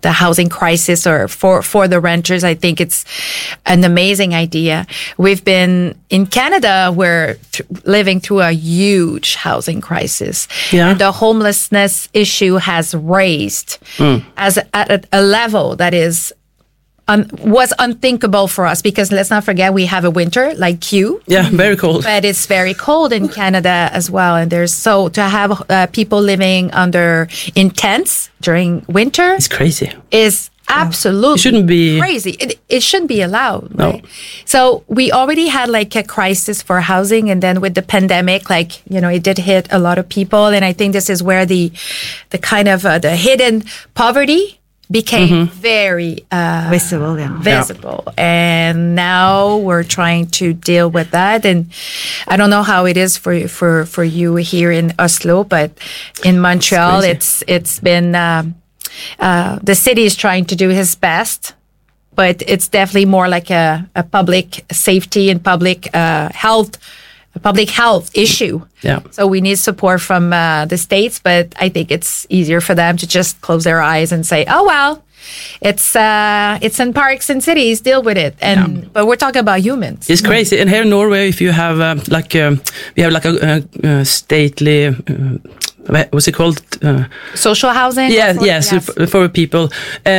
the housing crisis or for the renters. I think it's an amazing idea. We've been in Canada, we're living through a huge housing crisis. Yeah. And the homelessness issue has raised as at a level that is was unthinkable for us, because let's not forget we have a winter like you. Yeah, very cold. But it's very cold in Canada as well. And to have people living in tents during winter. It's crazy. Is absolutely it shouldn't be crazy. It shouldn't be allowed. No. Right? So we already had like a crisis for housing, and then with the pandemic, like, it did hit a lot of people. And I think this is where the kind of the hidden poverty became very visible. And now we're trying to deal with that. And I don't know how it is for you here in Oslo, but in Montreal, it's been the city is trying to do his best, but it's definitely more like a public safety and public health issue. Yeah. So we need support from the states, but I think it's easier for them to just close their eyes and say, "Oh well, it's in parks and cities, deal with it." But we're talking about humans. It's crazy. And here in Norway, if you have we have like a stately. What's it called? Social housing. Yes. For people,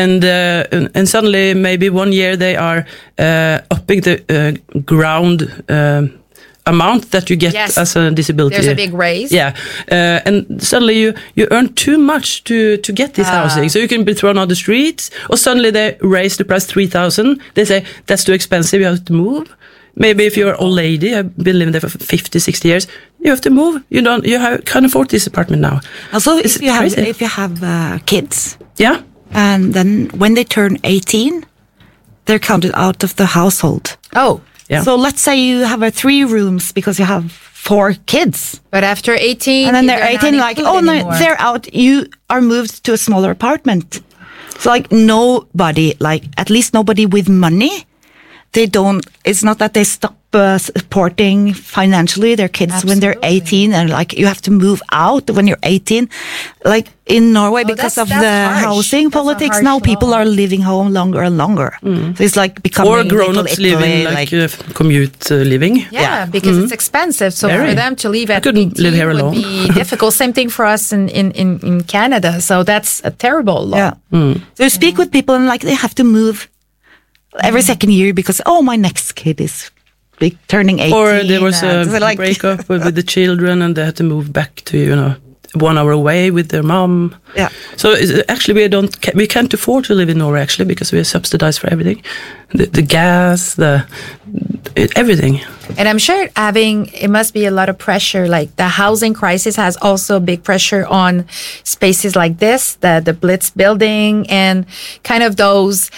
and suddenly maybe one year they are upping the ground amount that you get as a disability. There's a big raise. Yeah, and suddenly you earn too much to get this housing, so you can be thrown on the streets. Or suddenly they raise the price 3,000. They say that's too expensive. You have to move. Maybe if you're an old lady, I've been living there for 50, 60 years, you have to move. You can't afford this apartment now. Also, if you have kids, yeah, and then when they turn 18, they're counted out of the household. Oh, yeah. So let's say you have 3 rooms because you have 4 kids. But after 18, and then they're 18, like, oh no, they're out. You are moved to a smaller apartment. So like nobody, at least nobody with money. It's not that they stop supporting financially their kids when they're 18, and you have to move out when you're 18. Like in Norway, because of the housing politics, now people are living home longer and longer. So it's like becoming or grown-ups living commute living. Yeah, because it's expensive. So for them to leave at 18 live here would alone. be difficult. Same thing for us in Canada. So that's a terrible law. Yeah. So you speak with people and they have to move every second year because my next kid is turning 18. Or there was a breakup with the children and they had to move back to 1 hour away with their mom. Yeah. So actually we can't afford to live in Norway actually, because we are subsidized for everything, the gas, everything. And I'm sure it must be a lot of pressure. Like the housing crisis has also big pressure on spaces like this, the Blitz building, and kind of those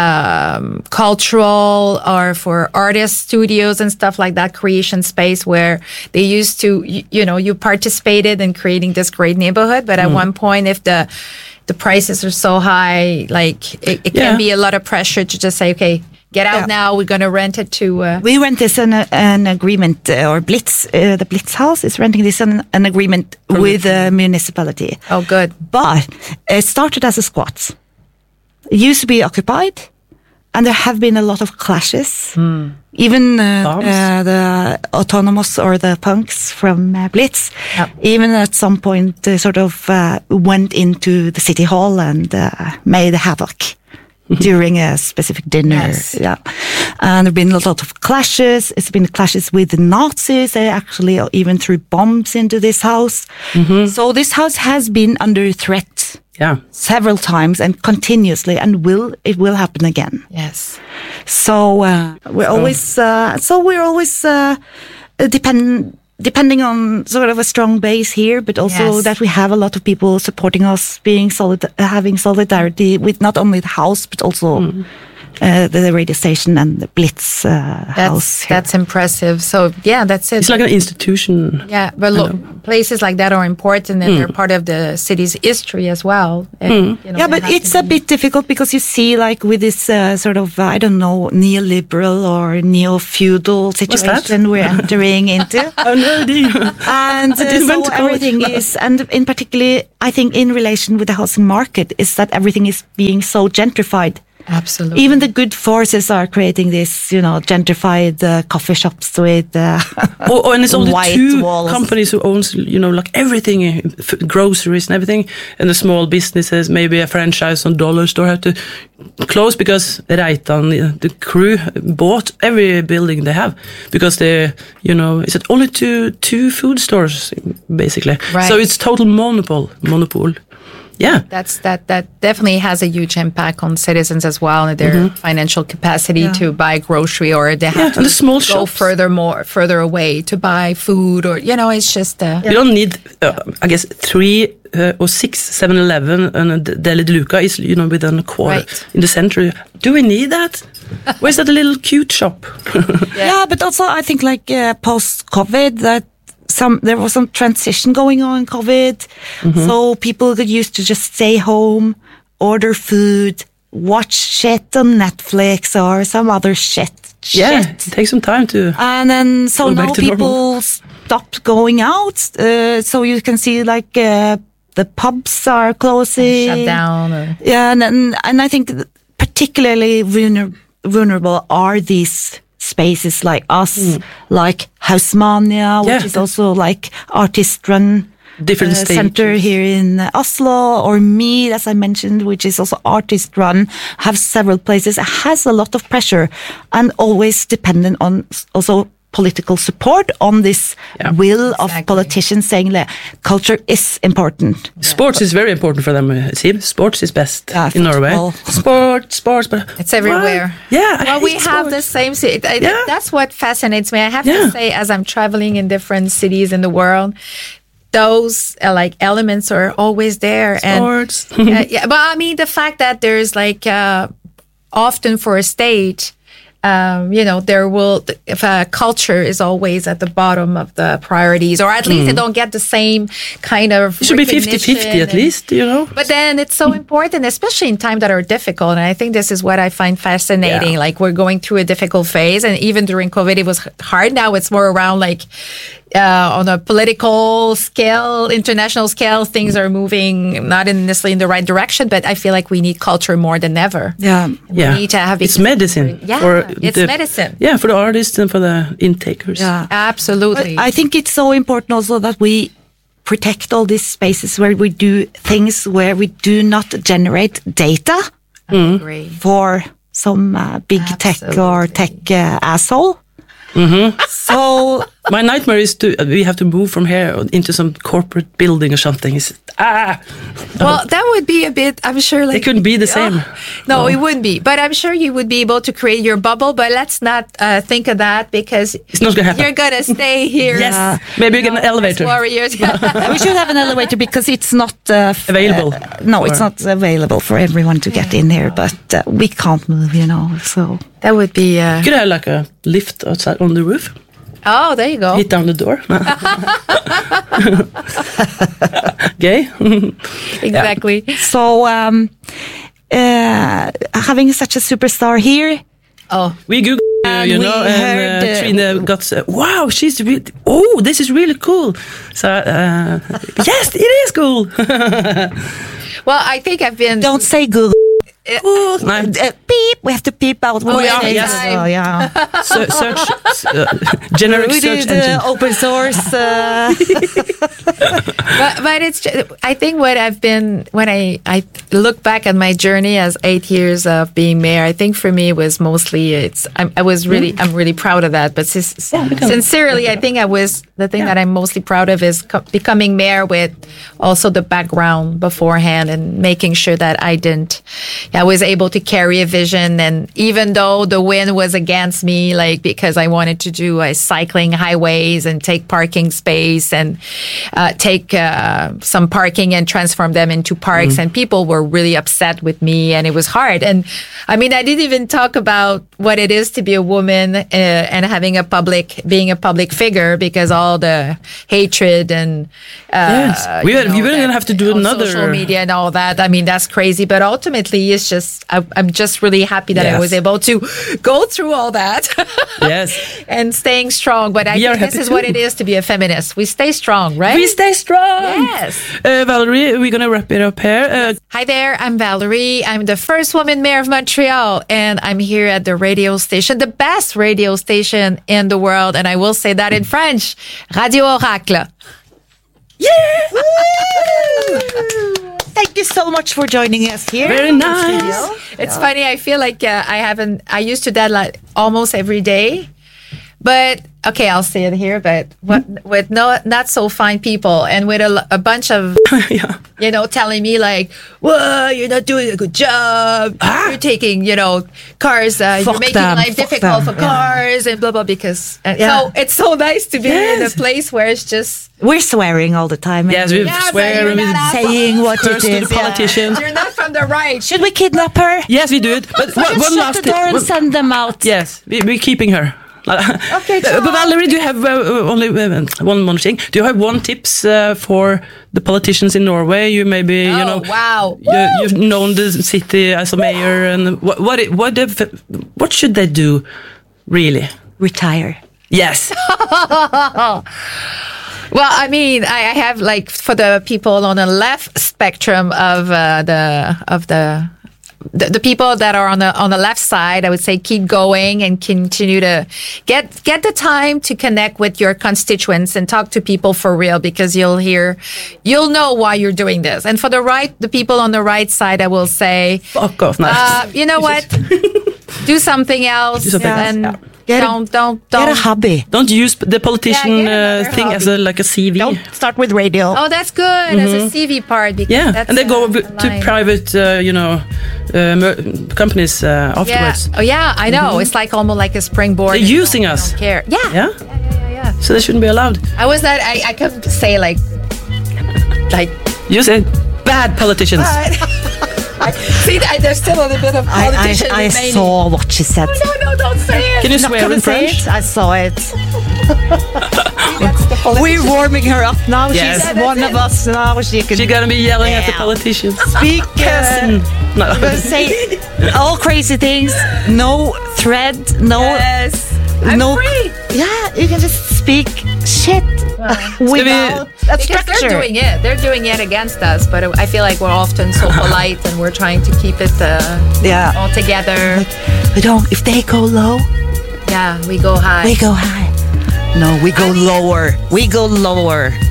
cultural or for artist studios and stuff like that, creation space where they used to, you participated in creating this great neighborhood. But at one point, if the prices are so high, it can be a lot of pressure to just say, okay, get out now. We're going to rent it to. We rent this an agreement, or Blitz, the Blitz House is renting this an agreement with the municipality. Oh, good. But it started as a squat. It used to be occupied, and there have been a lot of clashes. Even the autonomous or the punks from Blitz, even at some point, sort of went into the city hall and made havoc. During a specific dinner. Yes. Yeah. And there have been a lot of clashes. It's been clashes with the Nazis. They actually even threw bombs into this house. So this house has been under threat several times and continuously, and it will happen again. Yes. So we're always depending on sort of a strong base here, but also that we have a lot of people supporting us, having solidarity with not only the house, but also the radio station and the Blitz house. That's impressive. So yeah, that's it. It's like an institution. Yeah, but look, places like that are important, and they're part of the city's history as well. And, Yeah, but it's a bit difficult because you see, like, with this sort of, I don't know, neoliberal or neo-feudal situation we're entering into. Oh, no idea. And so everything is, and in particular, I think in relation with the housing market, is that everything is being so gentrified. Absolutely. Even the good forces are creating this, gentrified coffee shops with and it's only white two walls. companies who owns, like everything, groceries and everything, and the small businesses, maybe a franchise on dollar store have to close because Reitan, the crew, bought every building they have because they, it's only two food stores basically. Right. So it's total monopoly. Yeah, that definitely has a huge impact on citizens as well, and their financial capacity to buy grocery, or they have to and the small go shops. further away to buy food, or it's just. You don't need, I guess, 3 or 6 7-Eleven and a Deli de Luca is within a quarter in the center. Do we need that? Where's that little cute shop? Yeah, but also I think like post-COVID that. There was some transition going on in COVID, so people got used to just stay home, order food, watch shit on Netflix or some other shit. Yeah, take some time to. And then so now people normal. stopped going out, so you can see like the pubs are closing, shut down. Yeah, and I think particularly vulnerable are these spaces like us, like Hausmania, which is also like artist-run different center here in Oslo, or Mead, as I mentioned, which is also artist-run, have several places. It has a lot of pressure and always dependent on also political support on this will of politicians saying that culture is important. Sports is very important for them. See, sports is best in Norway. Sports, but it's everywhere. Yeah, well, we have the same. That's what fascinates me. I have to say, as I'm traveling in different cities in the world, those like elements are always there. Sports. But I mean, the fact that there's like often for a state. If a culture is always at the bottom of the priorities, or at least they don't get the same kind of. It should be 50-50 at least, But then it's so important, especially in times that are difficult. And I think this is what I find fascinating. Yeah. Like we're going through a difficult phase, and even during COVID, it was hard. Now it's more around like. On a political scale, international scale, things are moving not necessarily in the right direction, but I feel like we need culture more than ever. Yeah. We need to have it's medicine. Yeah, it's medicine. Yeah, for the artists and for the intakers. Yeah, absolutely. But I think it's so important also that we protect all these spaces where we do things where we do not generate data for some big tech or tech asshole. So my nightmare is we have to move from here into some corporate building or something. Well, that would be a bit. I'm sure like it couldn't be the same. No, it wouldn't be. But I'm sure you would be able to create your bubble. But let's not think of that because it's not going to happen. You're going to stay here. Yes, maybe you get an elevator. Warriors. We should have an elevator because it's not available. It's not available for everyone to get in here. But we can't move, So that would be. You could have like a lift outside on the roof. Oh, there you go. Hit down the door. Gay. Exactly. Yeah. So, having such a superstar here. Oh, we Googled and Trine got, wow, she's really, this is really cool. So, yes, it is cool. Well, I think I've been. Don't say Google. Beep. We have to beep out. Yes. Search. Generic search engine. Open source. But it's. I think what I've been when I look back at my journey as 8 years of being mayor. I think for me it was mostly I'm really proud of that. But sincerely, I think the thing that I'm mostly proud of is becoming mayor with also the background beforehand and making sure that I didn't. I was able to carry a vision. And even though the wind was against me, like, because I wanted to do cycling highways and take parking space and take some parking and transform them into parks. And people were really upset with me, and it was hard. And I mean, I didn't even talk about what it is to be a woman and being a public figure, because all the hatred and we wouldn't have to do another social media and all that. I mean, that's crazy. But ultimately, it's just I'm just really happy that I was able to go through all that. Yes, and staying strong. But I think this is what it is to be a feminist. We stay strong, right? We stay strong. Yes. Valerie, we're gonna wrap it up here. Hi there, I'm Valerie. I'm the first woman mayor of Montreal, and I'm here at the radio station, the best radio station in the world, and I will say that in French, Radio Oracle. Yeah! Thank you so much for joining us here. Very nice. It's funny. I feel like I used to that like almost every day, but okay, I'll say it here. But with not so fine people, and with a bunch of telling me like, "Well, you're not doing a good job. You're taking cars. You're making life difficult for cars and blah blah." Because so it's so nice to be in a place where it's just. We're swearing all the time. Yes, we swear. We're saying what it is. The politicians. You're not from the right. Should we kidnap her? Yes, we do it. But one last shut the door and send them out. Yes, we're keeping her. Okay, but Valerie, do you have only one more thing? Do you have one tips for the politicians in Norway? You maybe wow. You've known the city as a mayor, and what should they do? Really, retire. Yes. Well, I mean, I have like for the people on the left spectrum of the people that are on the left side, I would say keep going and continue to get the time to connect with your constituents and talk to people for real, because you'll know why you're doing this. And for the right, the people on the right side, I will say, fuck off, you know what? Do something else. And don't get a hobby. Don't use the politician thing as a CV. Don't start with radio. Oh, that's good as a CV part. Because that's and they go to private, companies afterwards. Yeah. Oh, yeah, I know. It's like almost like a springboard. They're using us. Don't care. Yeah. So they shouldn't be allowed. I could say like. You said bad politicians. See, there's still a little bit of politician I saw what she said. No, don't say it. Can you swear in French? I saw it. We're warming her up now. Yes. She's one of us now. She's gonna be yelling at the politicians. Speak. Say all crazy things. No thread. No. Yes. I'm free. Yeah, you can just speak shit without a structure. Because they're doing it against us, but I feel like we're often so polite and we're trying to keep it all together. But if they go low, we go high. We go high. No, we go lower. We go lower.